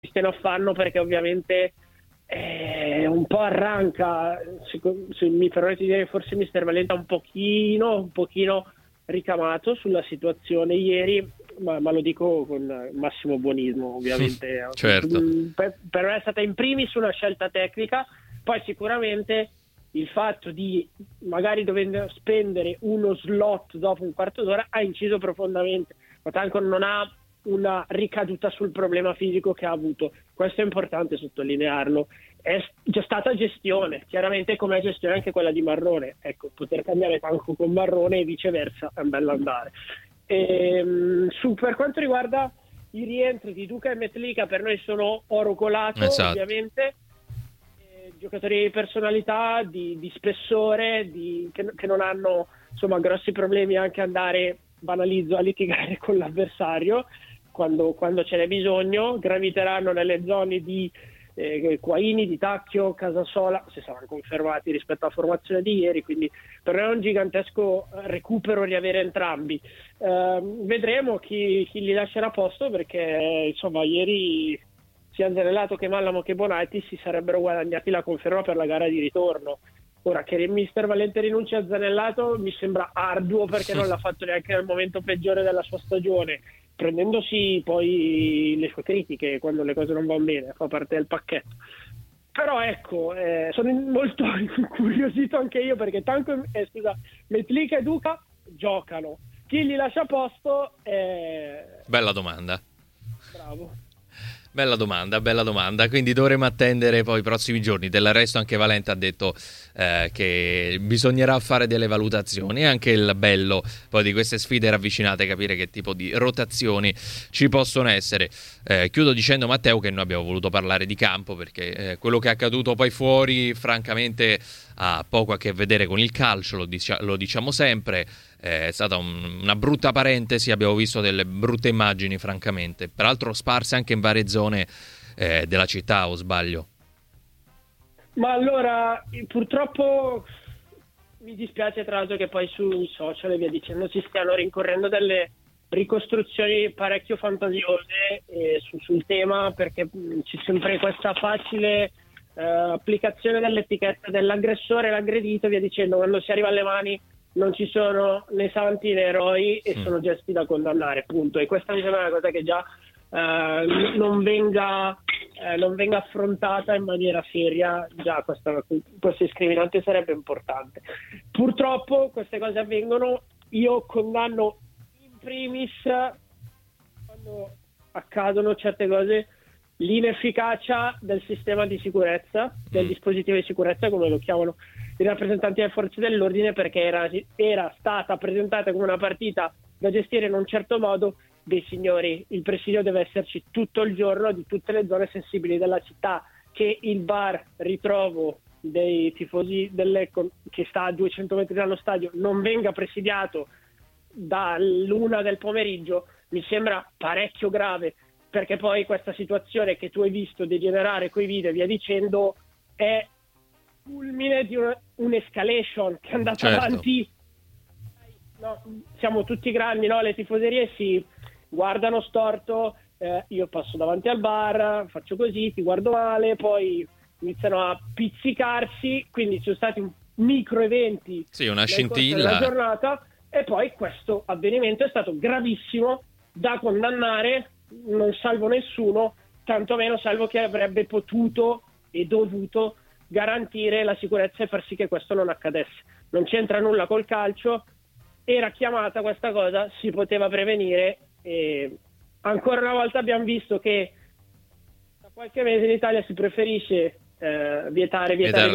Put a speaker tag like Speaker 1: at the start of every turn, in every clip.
Speaker 1: se ne affanno, perché ovviamente un po' arranca, se mi permette di dire, forse Mister Valenta un pochino ricamato sulla situazione ieri, ma lo dico con massimo buonismo, ovviamente.
Speaker 2: Certo.
Speaker 1: Per me è stata in primis una scelta tecnica, poi sicuramente il fatto di magari dover spendere uno slot dopo un quarto d'ora ha inciso profondamente, ma tanto non ha una ricaduta sul problema fisico che ha avuto. Questo è importante sottolinearlo. È già stata gestione, chiaramente, come è gestione anche quella di Marrone. Ecco, poter cambiare Tanco con Marrone e viceversa è un bello andare. Per quanto riguarda i rientri di Duca e Metlica, per noi sono oro colato,
Speaker 2: Esatto.
Speaker 1: ovviamente. Giocatori di personalità, di spessore, che non hanno insomma grossi problemi anche andare, banalizzo, a litigare con l'avversario quando ce n'è bisogno. Graviteranno nelle zone di Quaini, di Tacchio, Casasola, se saranno confermati rispetto alla formazione di ieri, quindi per noi è un gigantesco recupero riavere entrambi. Vedremo chi li lascerà a posto, perché insomma ieri sia Zanellato che Mallamo che Bonatti si sarebbero guadagnati la conferma per la gara di ritorno. Ora, che il mister Valente rinunci a Zanellato mi sembra arduo, perché non l'ha fatto neanche nel momento peggiore della sua stagione, prendendosi poi le sue critiche quando le cose non vanno bene, fa parte del pacchetto. Però ecco, sono molto incuriosito anche io, perché tanto Metlica e Duca giocano, chi li lascia a posto
Speaker 2: Bella domanda.
Speaker 1: bravo.
Speaker 2: Bella domanda, quindi dovremo attendere poi i prossimi giorni. Del resto anche Valente ha detto che bisognerà fare delle valutazioni. Anche il bello poi di queste sfide ravvicinate, capire che tipo di rotazioni ci possono essere. Chiudo dicendo, Matteo, che noi abbiamo voluto parlare di campo, perché quello che è accaduto poi fuori francamente ha poco a che vedere con il calcio, lo diciamo sempre. È stata una brutta parentesi, abbiamo visto delle brutte immagini francamente, peraltro sparse anche in varie zone della città, o sbaglio?
Speaker 1: Ma allora, purtroppo mi dispiace tra l'altro che poi sui social e via dicendo si stiano rincorrendo delle ricostruzioni parecchio fantasiose sul tema, perché c'è sempre questa facile applicazione dell'etichetta dell'aggressore e l'aggredito, via dicendo. Quando si arriva alle mani non ci sono né santi né eroi e sono gesti da condannare, punto. E questa mi sembra una cosa che già non venga affrontata in maniera seria. Già questo discriminante sarebbe importante. Purtroppo queste cose avvengono. Io condanno in primis, quando accadono certe cose, l'inefficacia del sistema di sicurezza, del dispositivo di sicurezza, come lo chiamano i rappresentanti delle forze dell'ordine, perché era stata presentata come una partita da gestire in un certo modo. Dei signori, il presidio deve esserci tutto il giorno, di tutte le zone sensibili della città. Che il bar ritrovo dei tifosi dell'Ecco, che sta a 200 metri dallo stadio, non venga presidiato dall'1 del pomeriggio mi sembra parecchio grave, perché poi questa situazione che tu hai visto degenerare coi video e via dicendo è culmine di un'escalation che è andata avanti. No, siamo tutti grandi, no? Le tifoserie si guardano storto, io passo davanti al bar, faccio così, ti guardo male, poi iniziano a pizzicarsi, quindi ci sono stati micro eventi,
Speaker 2: una scintilla
Speaker 1: nella giornata, e poi questo avvenimento è stato gravissimo, da condannare. Non salvo nessuno, tantomeno salvo chi avrebbe potuto e dovuto garantire la sicurezza e far sì che questo non accadesse. Non c'entra nulla col calcio, era chiamata questa cosa, si poteva prevenire, e ancora una volta abbiamo visto che da qualche mese in Italia si preferisce vietare.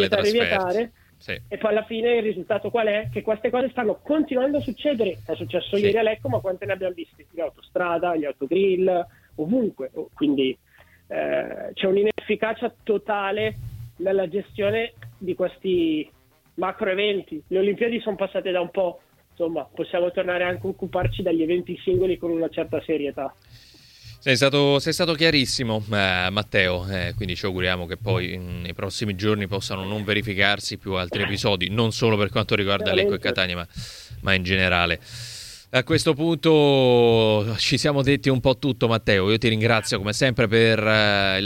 Speaker 1: Sì. E poi alla fine il risultato qual è? Che queste cose stanno continuando a succedere. È successo ieri a Lecco, ma quante ne abbiamo viste? In autostrada, gli autogrill, ovunque. Quindi c'è un'inefficacia totale nella gestione di questi macro eventi. Le Olimpiadi sono passate da un po', insomma, possiamo tornare anche a occuparci dagli eventi singoli con una certa serietà.
Speaker 2: Sei stato chiarissimo, Matteo, quindi ci auguriamo che poi nei prossimi giorni possano non verificarsi più altri episodi, non solo per quanto riguarda Lecco e Catania, ma in generale. A questo punto ci siamo detti un po' tutto, Matteo. Io ti ringrazio come sempre per